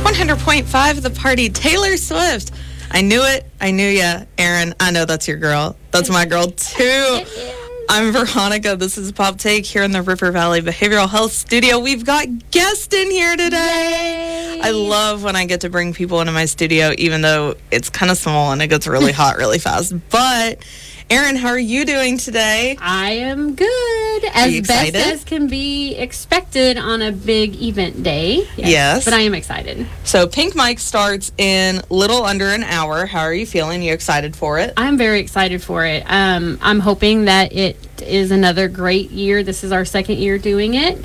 100.5 The Party, Taylor Swift. I knew it. I knew ya. Aaron, I know that's your girl. That's my girl, too. I'm Veronica. This is Pop Take here in the River Valley Behavioral Health Studio. We've got guests in here today. Yay. I love when I get to bring people into my studio, even though it's kind of small and it gets really hot really fast. But, Aaron, how are you doing today? I am good. As best as can be expected on a big event day. Yes. But I am excited. So, Pink Mike starts in little under an hour. How are you feeling? You excited for it? I'm very excited for it. I'm hoping that it is another great year. This is our second year doing it.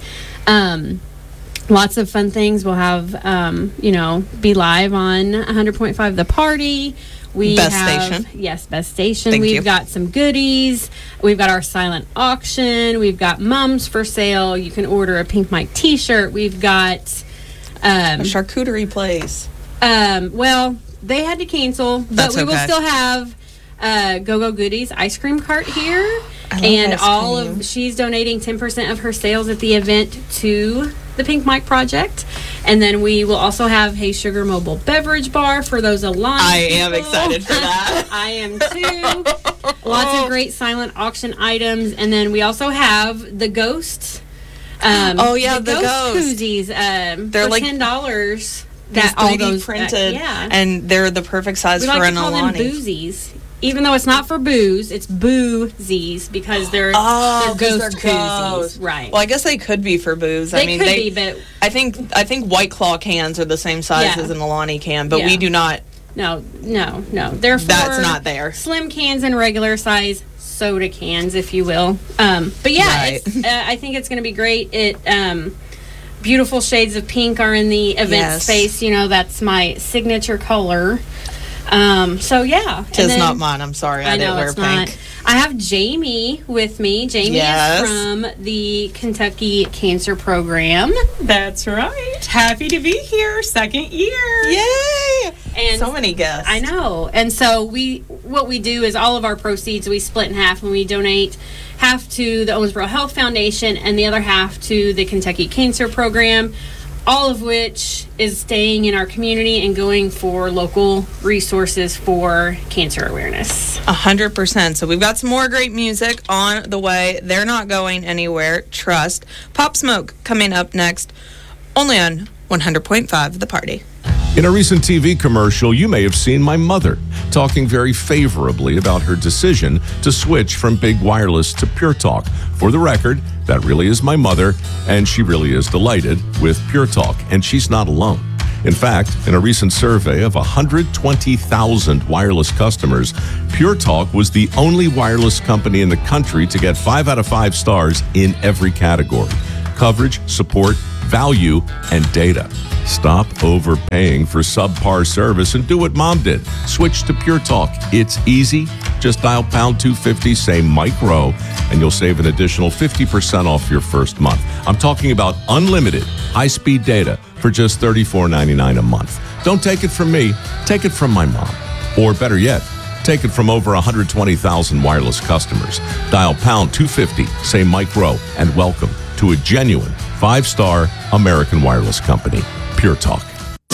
Lots of fun things. We'll have, be live on 100.5 The Party. Best station. Yes, Best Station. We've got some goodies. We've got our silent auction. We've got mums for sale. You can order a Pink Mike t-shirt. We've got a charcuterie place. Well, they had to cancel, but we will still have Go-Go Goodies ice cream cart here. And she's donating 10% of her sales at the event to the Pink Mike Project. And then we will also have Hey Sugar Mobile Beverage Bar for those Alani people. Am excited for that. I am too. Lots of great silent auction items. And then we also have the Ghost. The Ghost koozies. They're for like $10. That all goes printed. And they're the perfect size for an Alani. We like to call them boozies. Even though it's not for booze, it's boozies because they're ghost koozies. Right. Well, I guess they could be for booze. They could be, but I think White Claw cans are the same size as an Alani can, but we do not. No. They're for that's not there. Slim cans and regular size soda cans, if you will. But yeah, I think it's going to be great. Beautiful shades of pink are in the event space. You know, that's my signature color. Tis not mine. I'm sorry. I didn't wear pink. Not. I have Jamie with me. Jamie is from the Kentucky Cancer Program. That's right. Happy to be here. Second year. Yay! And so many guests. I know. And so what we do is all of our proceeds we split in half, and we donate half to the Owensboro Health Foundation and the other half to the Kentucky Cancer Program. All of which is staying in our community and going for local resources for cancer awareness. 100%. So we've got some more great music on the way. They're not going anywhere. Trust. Pop Smoke coming up next, only on 100.5 The Party. In a recent TV commercial, you may have seen my mother talking very favorably about her decision to switch from big wireless to Pure Talk. For the record, that really is my mother, and she really is delighted with Pure Talk, and she's not alone. In fact, in a recent survey of 120,000 wireless customers, Pure Talk was the only wireless company in the country to get 5 out of 5 stars in every category: coverage, support, value, and data. Stop overpaying for subpar service and do what Mom did. Switch to Pure Talk. It's easy. Just dial pound 250, say Mike Rowe, and you'll save an additional 50% off your first month. I'm talking about unlimited high-speed data for just $34.99 a month. Don't take it from me. Take it from my mom. Or better yet, take it from over 120,000 wireless customers. Dial pound 250, say Mike Rowe, and welcome to a genuine 5-star American wireless company. Pure Talk.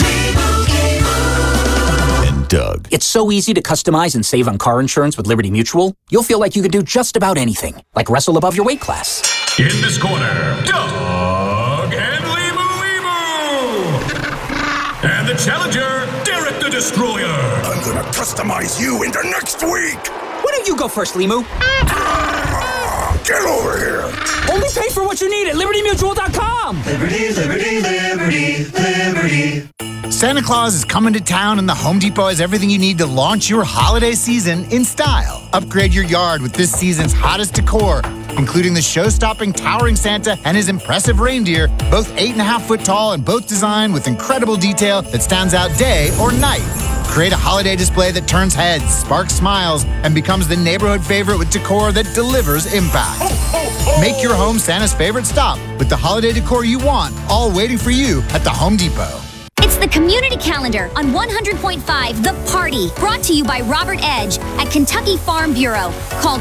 And Doug. It's so easy to customize and save on car insurance with Liberty Mutual. You'll feel like you can do just about anything, like wrestle above your weight class. In this corner, Doug and Limu. And the challenger, Derek the Destroyer. I'm gonna customize you into next week. Why don't you go first, Limu? Get over here. Only pay for what you need at LibertyMutual.com. Liberty, liberty, liberty, liberty. Santa Claus is coming to town, and the Home Depot has everything you need to launch your holiday season in style. Upgrade your yard with this season's hottest decor, including the show-stopping towering Santa and his impressive reindeer, both 8.5 foot tall and both designed with incredible detail that stands out day or night. Create a holiday display that turns heads, sparks smiles, and becomes the neighborhood favorite with decor that delivers impact. Make your home Santa's favorite stop with the holiday decor you want, all waiting for you at the Home Depot. It's the community calendar on 100.5 The Party, brought to you by Robert Edge at Kentucky Farm Bureau. Call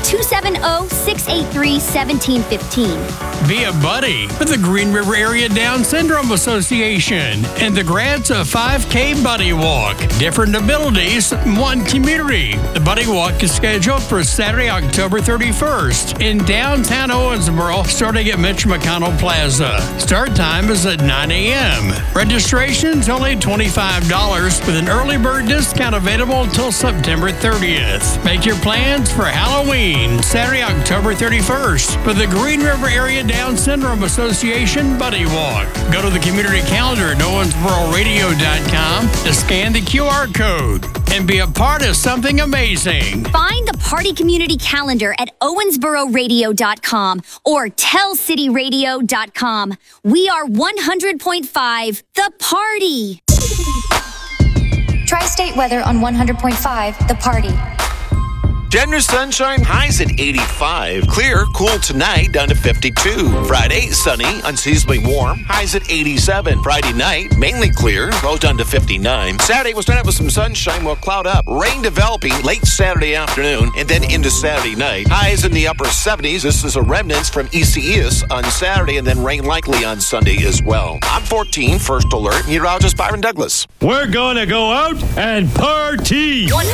270-683-1715. Be a buddy with the Green River Area Down Syndrome Association and the grants of 5K Buddy Walk. Different abilities, one community. The Buddy Walk is scheduled for Saturday, October 31st in downtown Owensboro, starting at Mitch McConnell Plaza. Start time is at 9 a.m. Registration's only $25 with an early bird discount available until September 30th. Make your plans for Halloween, Saturday, October 31st for the Green River Area Down Syndrome Association Buddy Walk. Go to the community calendar at owensbororadio.com to scan the QR code and be a part of something amazing. Find the Party Community Calendar at owensbororadio.com or tellcityradio.com. We are 100.5 The Party. Tri-State weather on 100.5 The Party. Generous sunshine, highs at 85. Clear, cool tonight, down to 52. Friday, sunny, unseasonably warm, highs at 87. Friday night, mainly clear, lows down to 59. Saturday, we'll start out with some sunshine, we'll cloud up. Rain developing late Saturday afternoon and then into Saturday night. Highs in the upper 70s. This is a remnants from Isaias on Saturday and then rain likely on Sunday as well. I'm 14, first alert, meteorologist Byron Douglas. We're gonna go out and party!